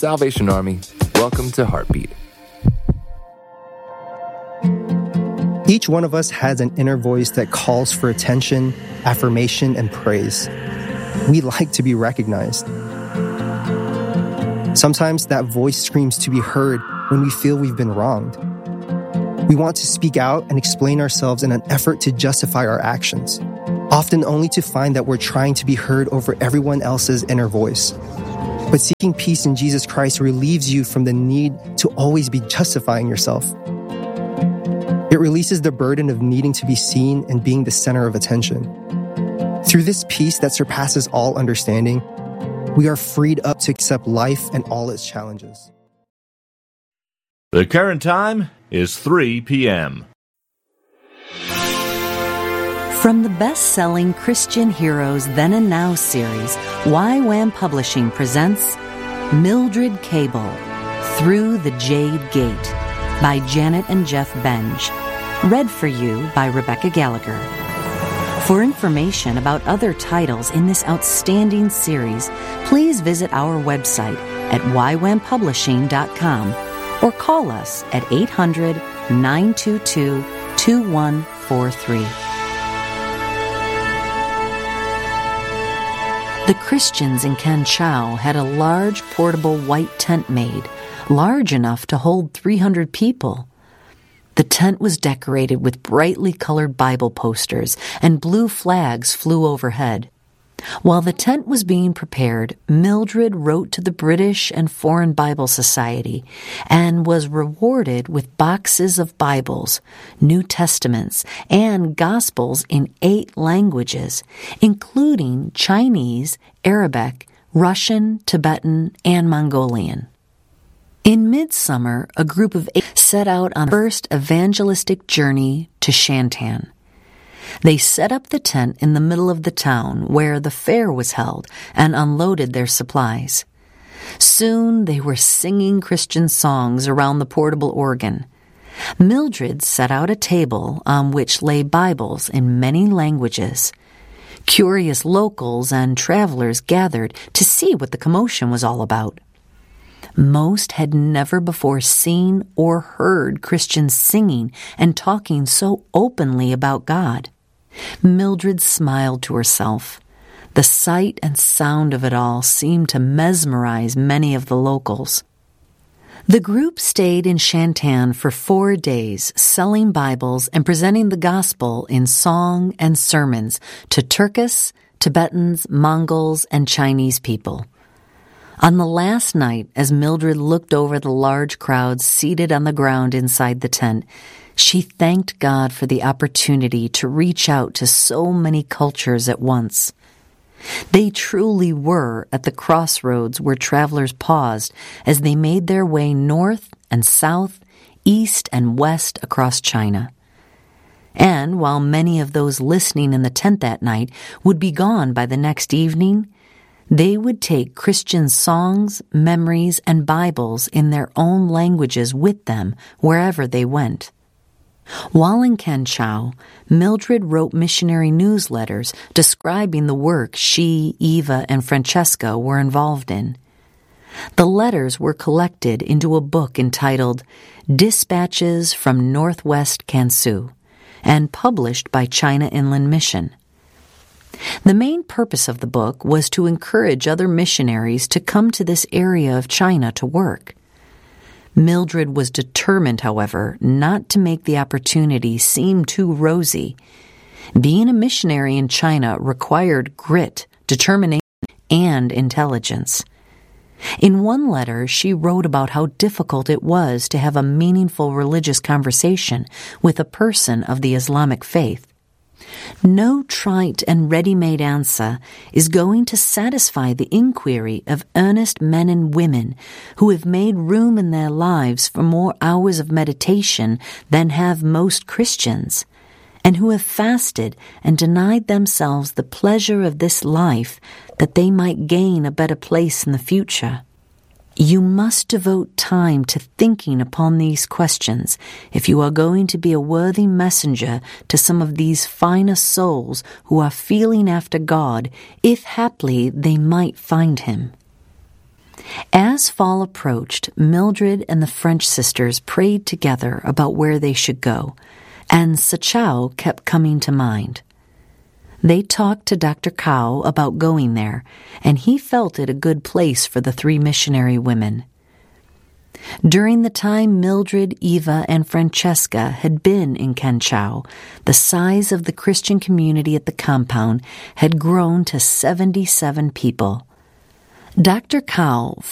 Salvation Army, welcome to Heartbeat. Each one of us has an inner voice that calls for attention, affirmation, and praise. We like to be recognized. Sometimes that voice screams to be heard when we feel we've been wronged. We want to speak out and explain ourselves in an effort to justify our actions, often only to find that we're trying to be heard over everyone else's inner voice. But seeking peace in Jesus Christ relieves you from the need to always be justifying yourself. It releases the burden of needing to be seen and being the center of attention. Through this peace that surpasses all understanding, we are freed up to accept life and all its challenges. The current time is 3 p.m. From the best-selling Christian Heroes Then and Now series, YWAM Publishing presents Mildred Cable, Through the Jade Gate, by Janet and Jeff Benge. Read for you by Rebecca Gallagher. For information about other titles in this outstanding series, please visit our website at ywampublishing.com or call us at 800-922-2143. The Christians in Kanchao had a large portable white tent made, large enough to hold 300 people. The tent was decorated with brightly colored Bible posters, and blue flags flew overhead. While the tent was being prepared, Mildred wrote to the British and Foreign Bible Society and was rewarded with boxes of Bibles, New Testaments, and Gospels in 8 languages, including Chinese, Arabic, Russian, Tibetan, and Mongolian. In midsummer, a group of 8 set out on the first evangelistic journey to Shantan. They set up the tent in the middle of the town where the fair was held and unloaded their supplies. Soon they were singing Christian songs around the portable organ. Mildred set out a table on which lay Bibles in many languages. Curious locals and travelers gathered to see what the commotion was all about. Most had never before seen or heard Christians singing and talking so openly about God. Mildred smiled to herself. The sight and sound of it all seemed to mesmerize many of the locals. The group stayed in Shantan for 4 days, selling Bibles and presenting the gospel in song and sermons to Turkish, Tibetans, Mongols, and Chinese people. On the last night, as Mildred looked over the large crowds seated on the ground inside the tent, she thanked God for the opportunity to reach out to so many cultures at once. They truly were at the crossroads where travelers paused as they made their way north and south, east and west across China. And while many of those listening in the tent that night would be gone by the next evening, they would take Christian songs, memories, and Bibles in their own languages with them wherever they went. While in Kanchao, Mildred wrote missionary newsletters describing the work she, Eva, and Francesca were involved in. The letters were collected into a book entitled Dispatches from Northwest Kansu and published by China Inland Mission. The main purpose of the book was to encourage other missionaries to come to this area of China to work. Mildred was determined, however, not to make the opportunity seem too rosy. Being a missionary in China required grit, determination, and intelligence. In one letter, she wrote about how difficult it was to have a meaningful religious conversation with a person of the Islamic faith. No trite and ready-made answer is going to satisfy the inquiry of earnest men and women who have made room in their lives for more hours of meditation than have most Christians, and who have fasted and denied themselves the pleasure of this life that they might gain a better place in the future. You must devote time to thinking upon these questions if you are going to be a worthy messenger to some of these finer souls who are feeling after God, if haply they might find him. As fall approached, Mildred and the French sisters prayed together about where they should go, and Sachau kept coming to mind. They talked to Dr. Kao about going there, and he felt it a good place for the 3 missionary women. During the time Mildred, Eva, and Francesca had been in Kenchau, the size of the Christian community at the compound had grown to 77 people. Dr. Kao